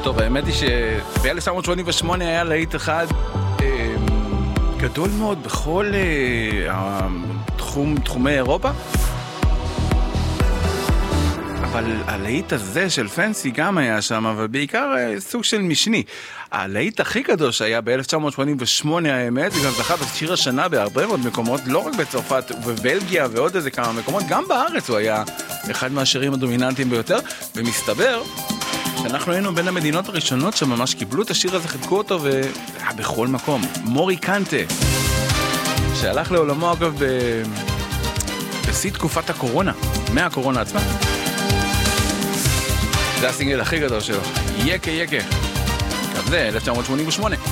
טוב, האמת היא שב-1988 היה להיט אחד גדול מאוד בכל תחומי אירופה, אבל הלהיט הזה של פנסי גם היה שם, אבל בעיקר סוג של משני. הלהיט הכי קדוש היה ב-1988 האמת, וגם זכה בשיר השנה בהרבה מאוד מקומות, לא רק בצרפת ובבלגיה ועוד איזה כמה מקומות, גם בארץ הוא היה אחד מהשירים הדומיננטיים ביותר, ומסתבר שאנחנו היינו בין המדינות הראשונות שממש קיבלו את השיר הזה, חיבקו אותו והיה בכל מקום. מורי קנטה, שהלך לעולמו אגב בשיא תקופת הקורונה, מהקורונה עצמה. זה הסינגל הכי גדול שלו, יקה יקה. גם זה 1988.